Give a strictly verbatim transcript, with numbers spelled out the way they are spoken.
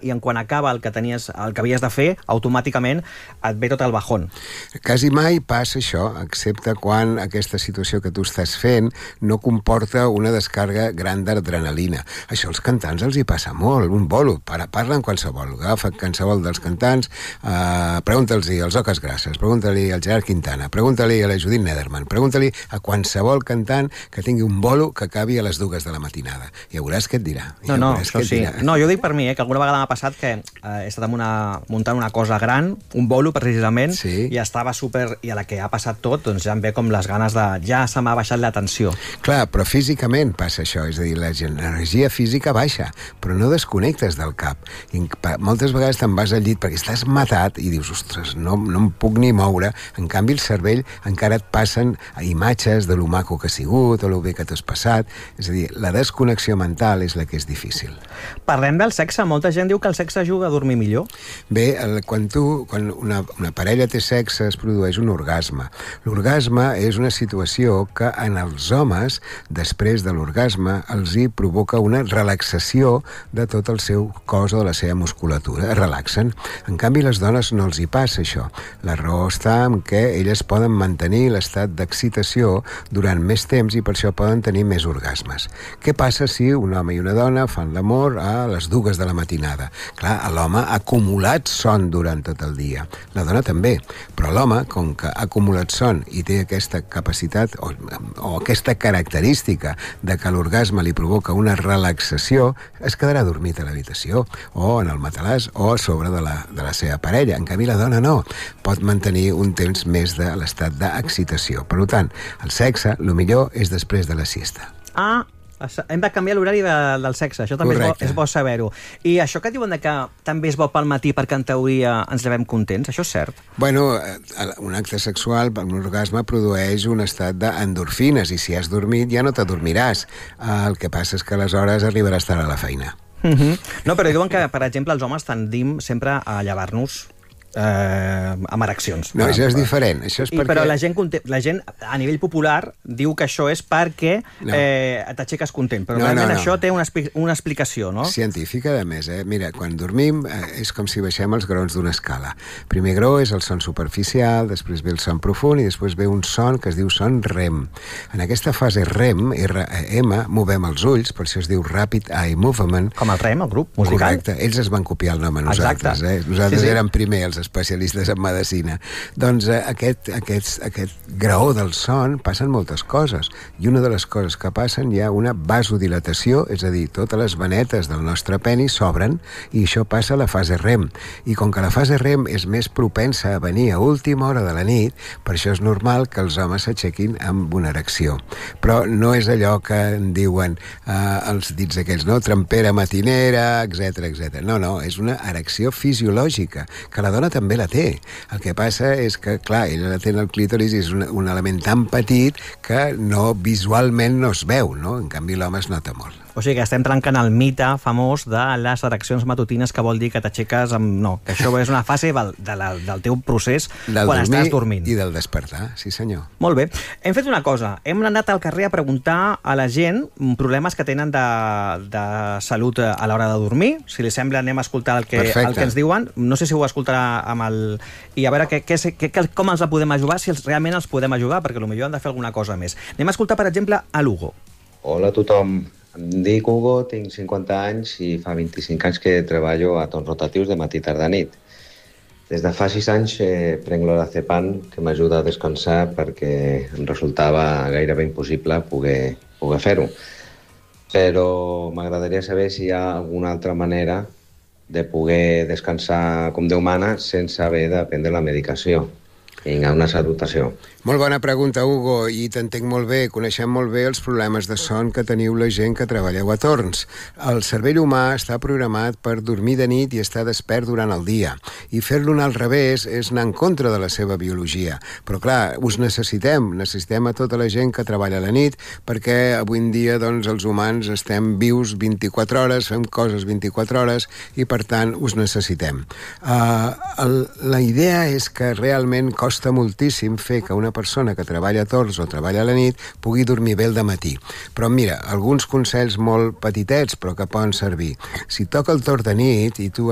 i en quan acaba el que tenies, el que havies de fer, automàticament et ve tot el bajón. Quasi mai passa això, excepte quan aquesta situació que tu estàs fent no comporta una descàrrega gran d'adrenalina. Això als cantants els hi passa molt, un bolo, para, parla amb qualsevol, agafa qualsevol dels cantants, eh, pregunta-li als Oques Grasses, pregunta-li al Gerard Quintana, pregunta-li a la Judit Nederman, pregunta-li a qualsevol cantant que tingui un bolo que acabi a les dues de la matinada. Ja veuràs què et dirà. Ja no, no, això sí. No, jo dic per mi, eh, que alguna vegada m'ha passat que eh, he estat una, muntant una cosa gran, un bolo precisament, sí. I estava super... I a la que ha passat tot, doncs ja em ve com les ganes de... Ja se m'ha baixat la tensió. Clar, però físicament passa això, és a dir, l'energia física baixa, però no desconnectes del cap. I moltes vegades te'n vas al llit perquè estàs matat i dius, ostres, no, no em puc ni moure. En canvi, el cervell encara et passen imatges de lo maco que ha sigut o lo bé que t'has passat. És a dir, la desconnexió mental és la que és difícil. Parlem del sexe. Molta gent diu que el sexe ajuda a dormir millor. Bé, el, quan tu, quan una, una parella té sexe, es produeix un orgasme. L'orgasme és una situació que en els homes, després de l'orgasme, els hi provoca una relaxació de tot el seu cos o de la seva musculatura. Es relaxen. En canvi, les dones no els hi passa això. La raó està en què elles poden mantenir l'estat d'excitació durant més temps i per això poden tenir més orgasmes. Què passa si un home i una dona fan l'amor a les dues de la matinada? Clar, l'home ha acumulat son durant tot el dia. La dona també. Però l'home, com que ha acumulat son i té aquesta capacitat o, o aquesta característica de que l'orgasme li provoca una relaxació, es quedarà dormit a l'habitació o en el matalàs o a sobre de la, de la seva parella. En canvi, la dona no. Pot mantenir un temps més de l'estat d'excitació. Per tant, el sexe, el millor és després de la siesta. Ah, hem de canviar l'horari de, del sexe. Això també Correcte. és bo, és bo saber-ho. I això que diuen de que també és bo pel matí perquè en teoria ens llevem contents, això és cert? Bueno, un acte sexual, un orgasme, produeix un estat d'endorfines i si has dormit ja no t'adormiràs. El que passa és que aleshores arribaràs tard a la feina. Uh-huh. No, però diuen que, per exemple, els homes tendim sempre a llevar-nos Eh, amb ereccions. No, això és diferent. Això és I, perquè... Però la gent, la gent a nivell popular diu que això és perquè no. eh, t'aixeques content, però no, realment no, no. això té una, una explicació, no? Científica, a més. Eh? Mira, quan dormim eh, és com si baixem els graons d'una escala. Primer grau és el son superficial, després ve el son profund i després ve un son que es diu son REM. En aquesta fase REM, R E M, movem els ulls, per això es diu Rapid Eye Movement. Com el REM, el grup musical? Correcte. Ells es van copiar el nom a nosaltres. Eh? Nosaltres sí, sí. érem primer els especialistes en medicina. Doncs eh, aquest, aquest, aquest graó del son passen moltes coses i una de les coses que passen hi ha una vasodilatació, és a dir, totes les venetes del nostre penis s'obren i això passa a la fase REM. I com que la fase REM és més propensa a venir a última hora de la nit, per això és normal que els homes s'aixequin amb una erecció. Però no és allò que en diuen eh, els dits aquells, no? Trempera matinera, etcètera, etcètera. No, no, és una erecció fisiològica, que la dona també la té. El que passa és que, clar, ella la té en el clítoris i és un, un element tan petit que no, visualment no es veu, no? En canvi, l'home es nota molt. O sigui que estem trencant el mite famós de les ereccions matutines que vol dir que t'aixeques amb... No, que això és una fase del, de la, del teu procés del quan estàs dormint. I del despertar, sí senyor. Molt bé. Hem fet una cosa. Hem anat al carrer a preguntar a la gent problemes que tenen de, de salut a l'hora de dormir. Si li sembla, anem a escoltar el que, el que ens diuen. No sé si ho escoltarà amb el... I a veure que, que, que, com els podem ajudar, si els, realment els podem ajudar, perquè potser han de fer alguna cosa més. Anem a escoltar, per exemple, a l'Hugo. Hola a tothom. Em dic Hugo, tinc cinquanta anys i fa vint-i-cinc anys que treballo a torns rotatius de matí, tarda, nit. Des de fa sis anys eh, prenc l'Orazepam, que m'ajuda a descansar perquè em resultava gairebé impossible poder, poder fer-ho. Però m'agradaria saber si hi ha alguna altra manera de poder descansar com Déu mana sense haver de prendre la medicació. Vinga, una salutació. Molt bona pregunta, Hugo, i t'entenc molt bé. Coneixem molt bé els problemes de son que teniu la gent que treballeu a torns. El cervell humà està programat per dormir de nit i estar despert durant el dia. I fer-lo anar al revés és anar en contra de la seva biologia. Però, clar, us necessitem. Necessitem a tota la gent que treballa a la nit perquè avui en dia, doncs, els humans estem vius vint-i-quatre hores, fem coses vint-i-quatre hores i, per tant, us necessitem. Uh, el, la idea és que realment costa moltíssim fer que una persona que treballa a torns o treballa a la nit pugui dormir bé el dematí. Però mira, alguns consells molt petitets però que poden servir. Si toca el torn de nit i tu